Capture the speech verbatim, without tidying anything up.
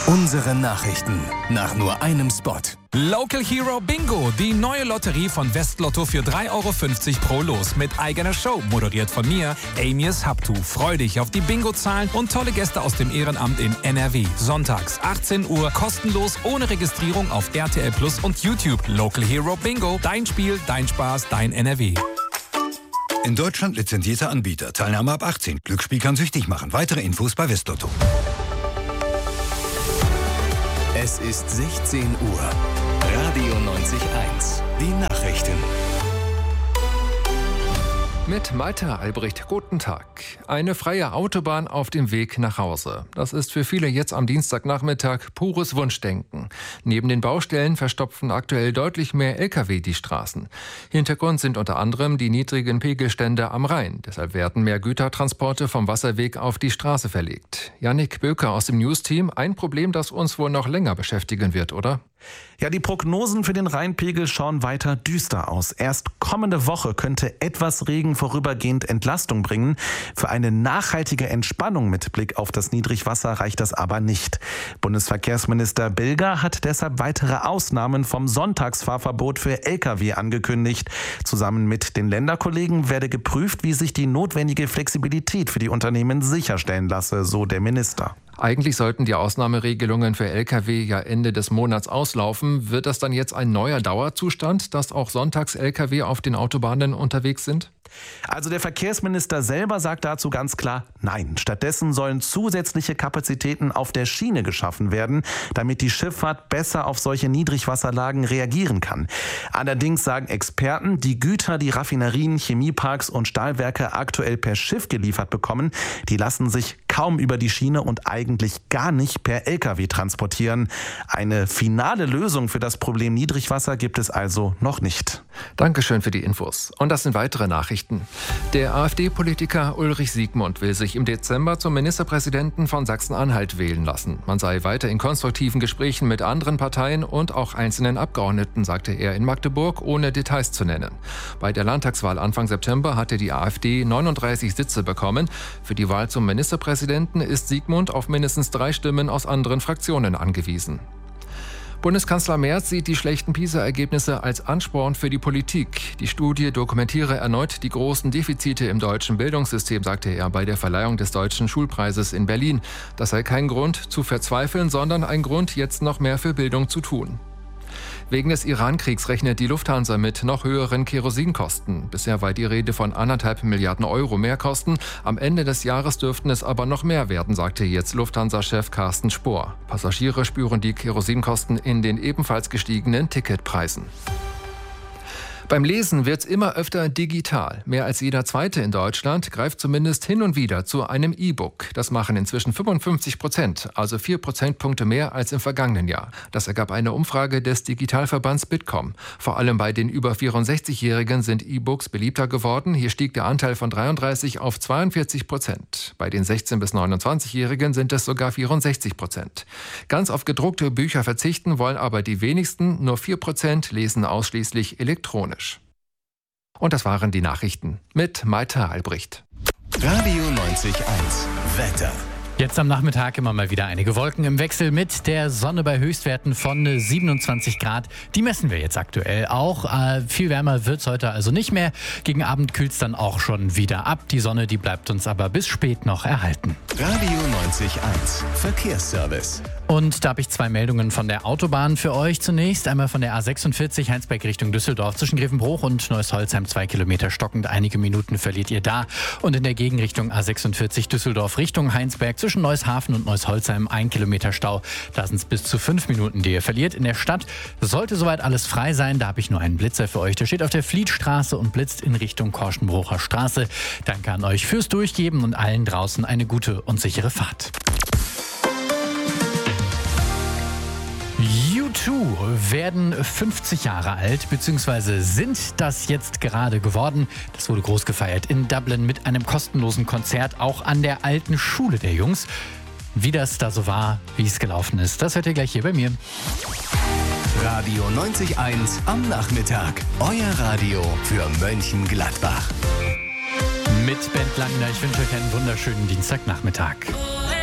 Unsere Nachrichten nach nur einem Spot. Local Hero Bingo, die neue Lotterie von Westlotto für drei Euro fünfzig pro Los mit eigener Show, moderiert von mir, Amias Habtu. Freu dich auf die Bingo-Zahlen und tolle Gäste aus dem Ehrenamt in N R W. Sonntags achtzehn Uhr, kostenlos, ohne Registrierung auf R T L Plus und YouTube. Local Hero Bingo, dein Spiel, dein Spaß, dein N R W. In Deutschland lizenzierter Anbieter. Teilnahme ab achtzehn. Glücksspiel kann süchtig machen. Weitere Infos bei Westlotto. Es ist sechzehn Uhr. Radio neunzig eins. Die Nachrichten. Mit Malte Albrecht, guten Tag. Eine freie Autobahn auf dem Weg nach Hause. Das ist für viele jetzt am Dienstagnachmittag pures Wunschdenken. Neben den Baustellen verstopfen aktuell deutlich mehr L K W die Straßen. Hintergrund sind unter anderem die niedrigen Pegelstände am Rhein. Deshalb werden mehr Gütertransporte vom Wasserweg auf die Straße verlegt. Jannik Böker aus dem News-Team. Ein Problem, das uns wohl noch länger beschäftigen wird, oder? Ja, die Prognosen für den Rheinpegel schauen weiter düster aus. Erst kommende Woche könnte etwas Regen vorübergehend Entlastung bringen. Für eine nachhaltige Entspannung mit Blick auf das Niedrigwasser reicht das aber nicht. Bundesverkehrsminister Bilger hat deshalb weitere Ausnahmen vom Sonntagsfahrverbot für L K W angekündigt. Zusammen mit den Länderkollegen werde geprüft, wie sich die notwendige Flexibilität für die Unternehmen sicherstellen lasse, so der Minister. Eigentlich sollten die Ausnahmeregelungen für L K W ja Ende des Monats auslaufen. Wird das dann jetzt ein neuer Dauerzustand, dass auch sonntags L K W auf den Autobahnen unterwegs sind? Also der Verkehrsminister selber sagt dazu ganz klar nein. Stattdessen sollen zusätzliche Kapazitäten auf der Schiene geschaffen werden, damit die Schifffahrt besser auf solche Niedrigwasserlagen reagieren kann. Allerdings sagen Experten, die Güter, die Raffinerien, Chemieparks und Stahlwerke aktuell per Schiff geliefert bekommen, die lassen sich kaum über die Schiene und eigentlich gar nicht per L K W transportieren. Eine finale Lösung für das Problem Niedrigwasser gibt es also noch nicht. Dankeschön für die Infos. Und das sind weitere Nachrichten. Der AfD-Politiker Ulrich Siegmund will sich im Dezember zum Ministerpräsidenten von Sachsen-Anhalt wählen lassen. Man sei weiter in konstruktiven Gesprächen mit anderen Parteien und auch einzelnen Abgeordneten, sagte er in Magdeburg, ohne Details zu nennen. Bei der Landtagswahl Anfang September hatte die AfD neununddreißig Sitze bekommen. Für die Wahl zum Ministerpräsidenten ist Siegmund auf mindestens drei Stimmen aus anderen Fraktionen angewiesen. Bundeskanzler Merz sieht die schlechten PISA-Ergebnisse als Ansporn für die Politik. Die Studie dokumentiere erneut die großen Defizite im deutschen Bildungssystem, sagte er bei der Verleihung des Deutschen Schulpreises in Berlin. Das sei kein Grund zu verzweifeln, sondern ein Grund, jetzt noch mehr für Bildung zu tun. Wegen des Iran-Kriegs rechnet die Lufthansa mit noch höheren Kerosinkosten. Bisher war die Rede von anderthalb Milliarden Euro Mehrkosten. Am Ende des Jahres dürften es aber noch mehr werden, sagte jetzt Lufthansa-Chef Carsten Spohr. Passagiere spüren die Kerosinkosten in den ebenfalls gestiegenen Ticketpreisen. Beim Lesen wird's immer öfter digital. Mehr als jeder Zweite in Deutschland greift zumindest hin und wieder zu einem E-Book. Das machen inzwischen fünfundfünfzig Prozent, also vier Prozentpunkte mehr als im vergangenen Jahr. Das ergab eine Umfrage des Digitalverbands Bitkom. Vor allem bei den über vierundsechzigjährigen sind E-Books beliebter geworden. Hier stieg der Anteil von dreiunddreißig auf zweiundvierzig Prozent. Bei den sechzehn- bis neunundzwanzigjährigen sind es sogar vierundsechzig Prozent. Ganz auf gedruckte Bücher verzichten wollen aber die wenigsten. Nur vier Prozent lesen ausschließlich elektronisch. Und das waren die Nachrichten mit Malte Albrecht. Radio neunzig Eins. Wetter. Jetzt am Nachmittag immer mal wieder einige Wolken im Wechsel mit der Sonne bei Höchstwerten von siebenundzwanzig Grad. Die messen wir jetzt aktuell auch. Äh, viel wärmer wird es heute also nicht mehr. Gegen Abend kühlt es dann auch schon wieder ab. Die Sonne, die bleibt uns aber bis spät noch erhalten. Radio neunzig Eins. Verkehrsservice. Und da habe ich zwei Meldungen von der Autobahn für euch zunächst. Einmal von der A sechsundvierzig Heinsberg Richtung Düsseldorf zwischen Grevenbruch und Neuss-Holzheim. Zwei Kilometer stockend. Einige Minuten verliert ihr da. Und in der Gegenrichtung A sechsundvierzig Düsseldorf Richtung Heinsberg zwischen Neuss-Hafen und Neuss-Holzheim ein Kilometer Stau. Da sind es bis zu fünf Minuten, die ihr verliert. In der Stadt sollte soweit alles frei sein. Da habe ich nur einen Blitzer für euch. Der steht auf der Flietstraße und blitzt in Richtung Korschenbrucher Straße. Danke an euch fürs Durchgeben und allen draußen eine gute und sichere Fahrt. U zwei werden fünfzig Jahre alt, beziehungsweise sind das jetzt gerade geworden. Das wurde groß gefeiert in Dublin mit einem kostenlosen Konzert, auch an der alten Schule der Jungs. Wie das da so war, wie es gelaufen ist, das hört ihr gleich hier bei mir. Radio neunzig Eins am Nachmittag. Euer Radio für Mönchengladbach. Mit Bent Langner, ich wünsche euch einen wunderschönen Dienstagnachmittag.